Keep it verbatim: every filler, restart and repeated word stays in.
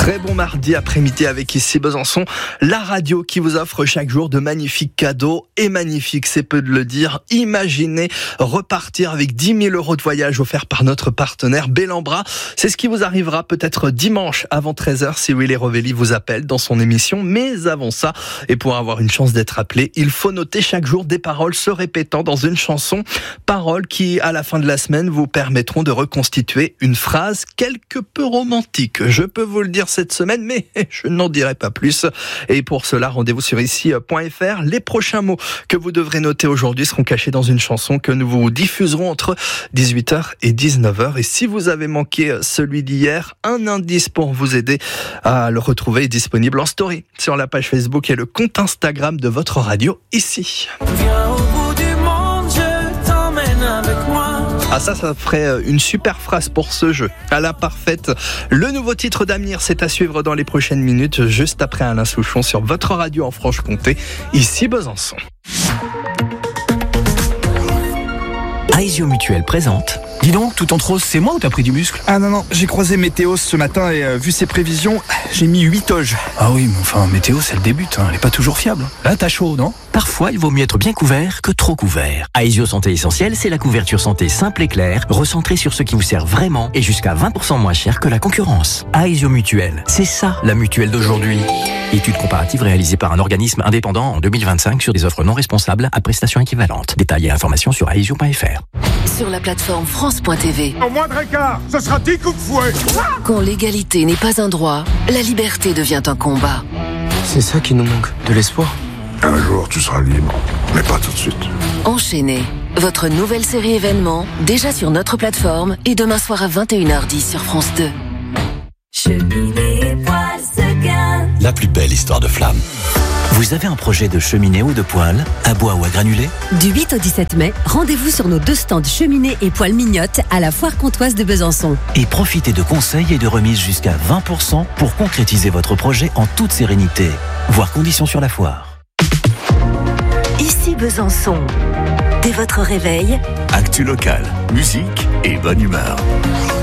Très bon mardi après-midi avec ici Besançon, la radio qui vous offre chaque jour de magnifiques cadeaux. Et magnifique, c'est peu de le dire. Imaginez repartir avec dix mille euros de voyage offerts par notre partenaire Bellambra. C'est ce qui vous arrivera peut-être dimanche avant treize heures si Willy Rovelli vous appelle dans son émission. Mais avant ça, et pour avoir une chance d'être appelé, il faut noter chaque jour des paroles se répétant dans une chanson. Paroles qui, à la fin de la semaine, vous permettront de reconstituer une phrase quelque peu romantique. Je peux vous le dire cette semaine, mais je n'en dirai pas plus. Et pour cela, rendez-vous sur ici point f r. Les prochains mots que vous devrez noter aujourd'hui seront cachés dans une chanson que nous vous diffuserons entre dix-huit heures et dix-neuf heures. Et si vous avez manqué celui d'hier, un indice pour vous aider à le retrouver est disponible en story sur la page Facebook et le compte Instagram de votre radio ici. Viens au bout du monde, je t'emmène avec moi. Ah ça, ça ferait une super phrase pour ce jeu. À la parfaite. Le nouveau titre d'Amir, c'est à suivre dans les prochaines minutes, juste après Alain Souchon sur votre radio en Franche-Comté, ici Besançon. Aesio Mutuel présente. Dis donc, tout en rose, c'est moi ou t'as pris du muscle? Ah non, non, j'ai croisé Météos ce matin et euh, vu ses prévisions, j'ai mis huit oges. Ah oui, mais enfin, Météos, elle débute, hein, elle est pas toujours fiable. Là, t'as chaud, non? Parfois, il vaut mieux être bien couvert que trop couvert. Aesio Santé Essentielle, c'est la couverture santé simple et claire, recentrée sur ce qui vous sert vraiment et jusqu'à vingt pour cent moins cher que la concurrence. Aesio Mutuel, c'est ça, la mutuelle d'aujourd'hui. Étude comparative réalisée par un organisme indépendant en deux mille vingt-cinq sur des offres non responsables à prestations équivalentes. Détails et informations sur aesio point f r. Sur la plateforme France point t v. Au moindre écart, ce sera dix coups de fouet. Quand l'égalité n'est pas un droit, la liberté devient un combat. C'est ça qui nous manque, de l'espoir. Un jour, tu seras libre, mais pas tout de suite. Enchaînez. Votre nouvelle série événement, déjà sur notre plateforme et demain soir à vingt et une heures dix sur France deux. Cheminée Poêle Seguin. La plus belle histoire de flamme. Vous avez un projet de cheminée ou de poêle, à bois ou à granulés? Du huit au dix-sept mai, rendez-vous sur nos deux stands cheminée et poêle mignotte à la Foire Comtoise de Besançon. Et profitez de conseils et de remises jusqu'à vingt pour cent pour concrétiser votre projet en toute sérénité. Voir conditions sur la foire. Ici Besançon. Dès votre réveil, Actu local, musique et bonne humeur.